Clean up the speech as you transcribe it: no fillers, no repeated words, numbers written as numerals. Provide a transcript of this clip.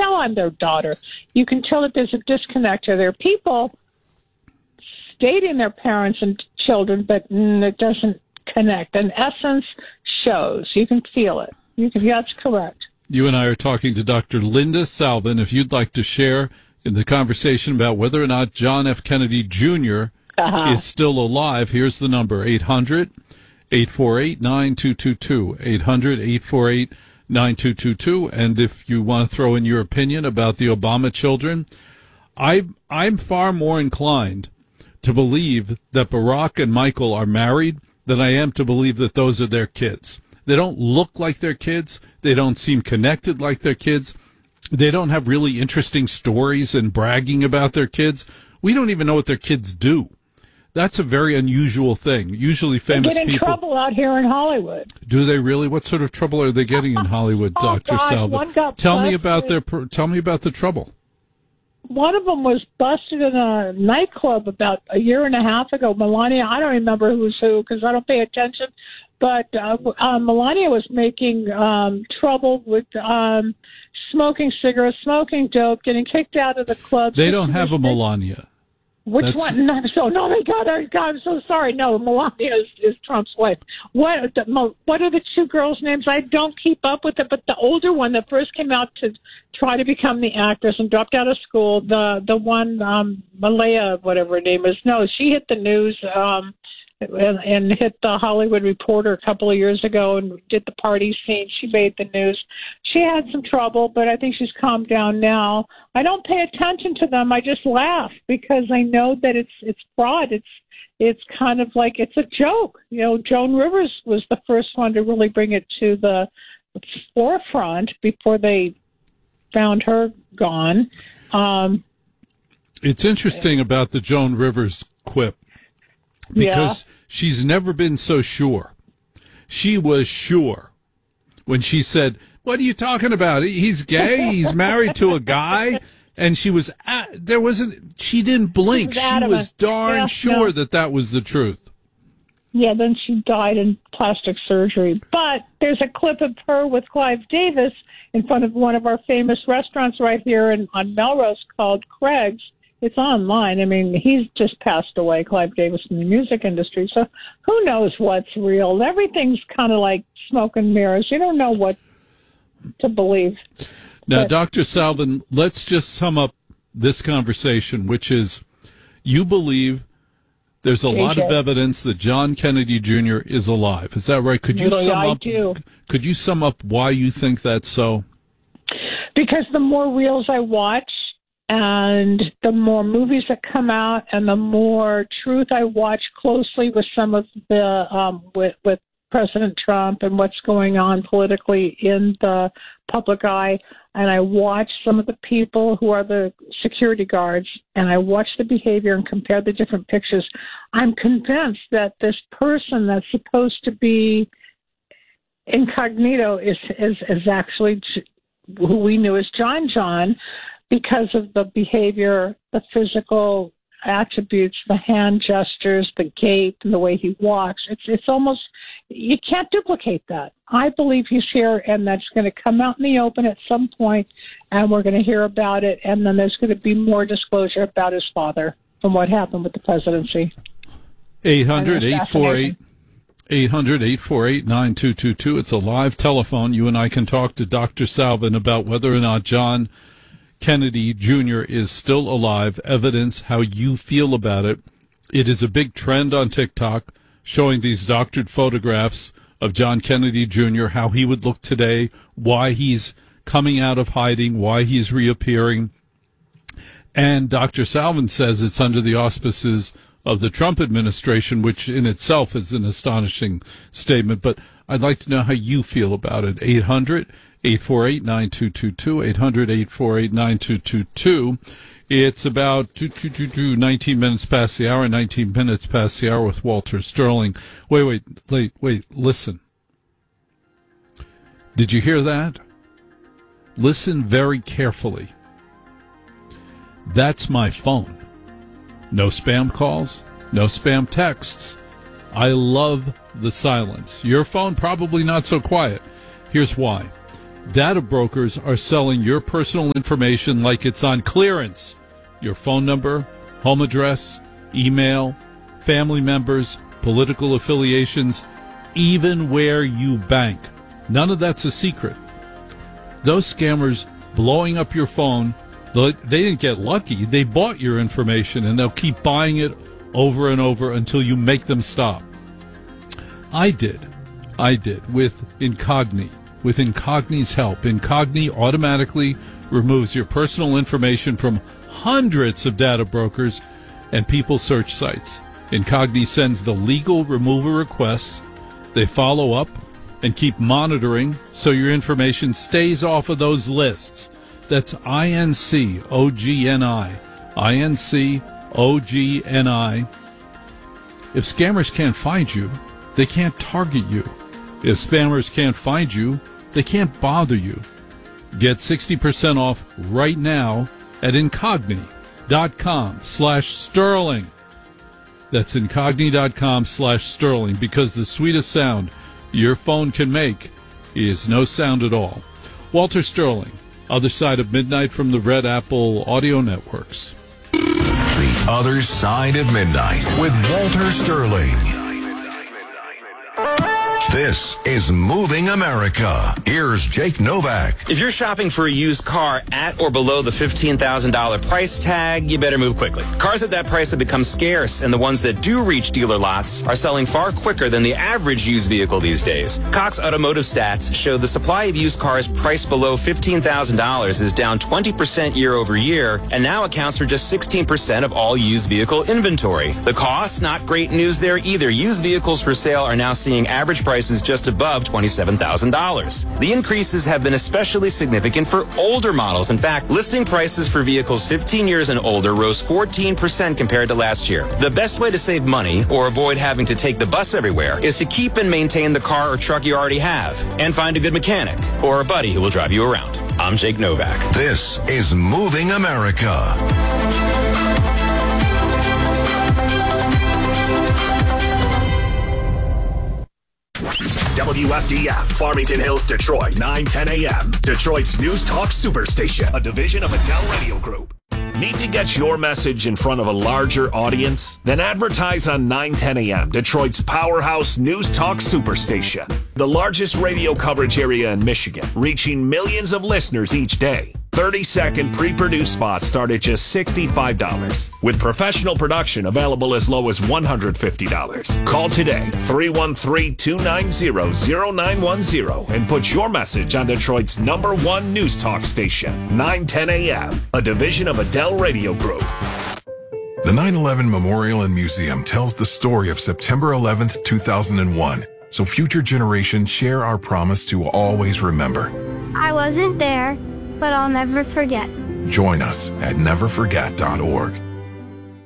tell I'm their daughter. You can tell that there's a disconnect here. There are people dating their parents and children, but it doesn't connect. And essence shows. You can feel it. That's correct. You and I are talking to Dr. Linda Salvin. If you'd like to share in the conversation about whether or not John F. Kennedy Jr. is still alive, here's the number, 800-848-9222, 800-848-9222. And if you want to throw in your opinion about the Obama children, I'm far more inclined to believe that Barack and Michael are married than I am to believe that those are their kids. They don't look like their kids. They don't seem connected like their kids. They don't have really interesting stories and bragging about their kids. We don't even know what their kids do. That's a very unusual thing. Usually famous people... They get in trouble out here in Hollywood. Do they really? What sort of trouble are they getting in Hollywood, Dr. Salvin? Tell me about the trouble. One of them was busted in a nightclub about a year and a half ago. Melania, I don't remember who's who because I don't pay attention. But Melania was making trouble with smoking cigarettes, smoking dope, getting kicked out of the club. They don't have a Melania. Which one? No, my God, I'm so sorry. No, Melania is Trump's wife. What are the two girls' names? I don't keep up with it, but the older one that first came out to try to become the actress and dropped out of school, the one, Malaya, whatever her name is. No, she hit the news and hit the Hollywood Reporter a couple of years ago and did the party scene. She made the news. She had some trouble, but I think she's calmed down now. I don't pay attention to them. I just laugh because I know that it's fraud. It's kind of like it's a joke. You know, Joan Rivers was the first one to really bring it to the forefront before they found her gone. It's interesting about the Joan Rivers quip. Because she's never been so sure. She was sure when she said, "What are you talking about? He's gay. He's married to a guy." And she was, she didn't blink. She was darn sure that was the truth. Yeah, then she died in plastic surgery. But there's a clip of her with Clive Davis in front of one of our famous restaurants right here on Melrose called Craig's. It's online. I mean, he's just passed away, Clive Davis, in the music industry. So who knows what's real? Everything's kind of like smoke and mirrors. You don't know what to believe. Now, Dr. Salvin, let's just sum up this conversation, which is you believe there's a lot of evidence that John Kennedy Jr. is alive. Is that right? Could you Could you sum up why you think that's so? Because the more reels I watch, and the more movies that come out, and the more truth I watch closely with some of the with President Trump and what's going on politically in the public eye, and I watch some of the people who are the security guards, and I watch the behavior and compare the different pictures, I'm convinced that this person that's supposed to be incognito is actually who we knew as John. Because of the behavior, the physical attributes, the hand gestures, the gait, and the way he walks, it's almost, you can't duplicate that. I believe he's here, and that's going to come out in the open at some point, and we're going to hear about it, and then there's going to be more disclosure about his father and what happened with the presidency. 800-848-9222. It's a live telephone. You and I can talk to Dr. Salvin about whether or not John Kennedy Jr. is still alive, evidence how you feel about it. It is a big trend on TikTok showing these doctored photographs of John Kennedy Jr., how he would look today, why he's coming out of hiding, why he's reappearing. And Dr. Salvin says it's under the auspices of the Trump administration, which in itself is an astonishing statement. But I'd like to know how you feel about it. 800-848-9222, 800-848-9222. It's about 19 minutes past the hour, 19 minutes past the hour with Walter Sterling. Wait, listen. Did you hear that? Listen very carefully. That's my phone. No spam calls, no spam texts. I love the silence. Your phone probably not so quiet. Here's why. Data brokers are selling your personal information like it's on clearance. Your phone number, home address, email, family members, political affiliations, even where you bank. None of that's a secret. Those scammers blowing up your phone, they didn't get lucky. They bought your information, and they'll keep buying it over and over until you make them stop. I did with Incogni. With Incogni's help, Incogni automatically removes your personal information from hundreds of data brokers and people search sites. Incogni sends the legal removal requests. They follow up and keep monitoring so your information stays off of those lists. That's INCOGNI. INCOGNI. If scammers can't find you, they can't target you. If spammers can't find you, they can't bother you. Get 60% off right now at Incogni.com/Sterling. That's Incogni.com/Sterling, because the sweetest sound your phone can make is no sound at all. Walter Sterling, Other Side of Midnight from the Red Apple Audio Networks. The Other Side of Midnight with Walter Sterling. This is Moving America. Here's Jake Novak. If you're shopping for a used car at or below the $15,000 price tag, you better move quickly. Cars at that price have become scarce, and the ones that do reach dealer lots are selling far quicker than the average used vehicle these days. Cox Automotive Stats show the supply of used cars priced below $15,000 is down 20% year over year, and now accounts for just 16% of all used vehicle inventory. The cost, not great news there either. Used vehicles for sale are now seeing average prices just above $27,000. The increases have been especially significant for older models. In fact, listing prices for vehicles 15 years and older rose 14% compared to last year. The best way to save money or avoid having to take the bus everywhere is to keep and maintain the car or truck you already have and find a good mechanic or a buddy who will drive you around. I'm Jake Novak. This is Moving America. WFDF, Farmington Hills, Detroit, 9:10 a.m. Detroit's News Talk Superstation, a division of Adele Radio Group. Need to get your message in front of a larger audience? Then advertise on 9:10 a.m., Detroit's powerhouse News Talk Superstation, the largest radio coverage area in Michigan, reaching millions of listeners each day. 30-second pre-produced spots start at just $65, with professional production available as low as $150. Call today, 313-290-0910, and put your message on Detroit's #1 news talk station, 9:10 a.m., a division of Adele Radio Group. The 9/11 Memorial and Museum tells the story of September 11th, 2001, so future generations share our promise to always remember. I wasn't there, but I'll never forget. Join us at neverforget.org.